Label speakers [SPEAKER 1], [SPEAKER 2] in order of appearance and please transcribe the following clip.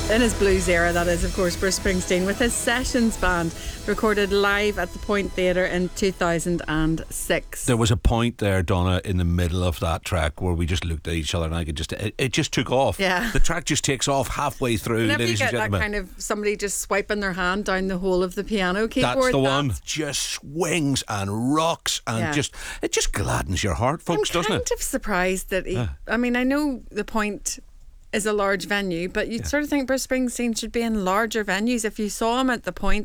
[SPEAKER 1] In his blues era, that is, of course, Bruce Springsteen with his Sessions band, recorded live at the Point Theatre in 2006.
[SPEAKER 2] There was a point there, Donna, in the middle of that track where we just looked at each other and I could just, it just took off.
[SPEAKER 1] Yeah.
[SPEAKER 2] The track just takes off halfway through,
[SPEAKER 1] Whenever you
[SPEAKER 2] ladies
[SPEAKER 1] get
[SPEAKER 2] and
[SPEAKER 1] that
[SPEAKER 2] gentlemen.
[SPEAKER 1] kind of somebody just swiping their hand down the whole of the piano keyboard.
[SPEAKER 2] That's the one. Just swings and rocks and it just gladdens your heart, folks, doesn't it?
[SPEAKER 1] I'm kind of surprised that I mean, I know the Point is a large venue, but you'd sort of think Bruce Springsteen should be in larger venues. If you saw him at the Point